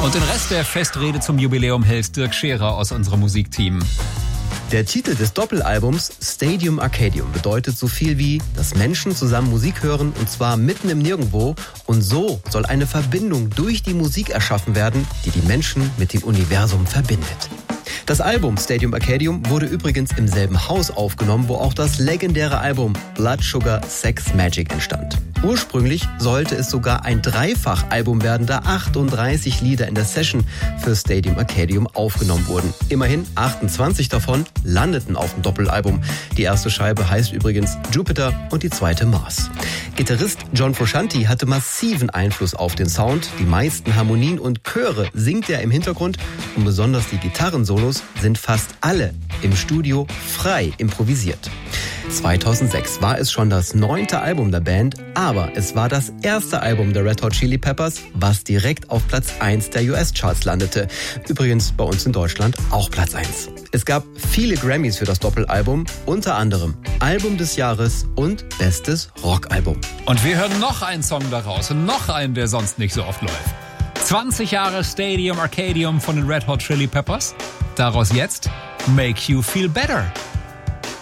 Und den Rest der Festrede zum Jubiläum hält Dirk Scherer aus unserem Musikteam. Der Titel des Doppelalbums Stadium Arcadium bedeutet so viel wie, dass Menschen zusammen Musik hören und zwar mitten im Nirgendwo. Und so soll eine Verbindung durch die Musik erschaffen werden, die die Menschen mit dem Universum verbindet. Das Album Stadium Arcadium wurde übrigens im selben Haus aufgenommen, wo auch das legendäre Album Blood Sugar Sex Magik entstand. Ursprünglich sollte es sogar ein Dreifach-Album werden, da 38 Lieder in der Session für Stadium Arcadium aufgenommen wurden. Immerhin 28 davon landeten auf dem Doppelalbum. Die erste Scheibe heißt übrigens Jupiter und die zweite Mars. Gitarrist John Frusciante hatte massiven Einfluss auf den Sound. Die meisten Harmonien und Chöre singt er im Hintergrund und besonders die Gitarrensolos sind fast alle im Studio frei improvisiert. 2006 war es schon das 9. Album der Band, aber es war das erste Album der Red Hot Chili Peppers, was direkt auf Platz 1 der US-Charts landete. Übrigens bei uns in Deutschland auch Platz 1. Es gab viele Grammys für das Doppelalbum, unter anderem Album des Jahres und Bestes Rockalbum. Und wir hören noch einen Song daraus und noch einen, der sonst nicht so oft läuft. 20 Jahre Stadium Arcadium von den Red Hot Chili Peppers. Daraus jetzt Make You Feel Better.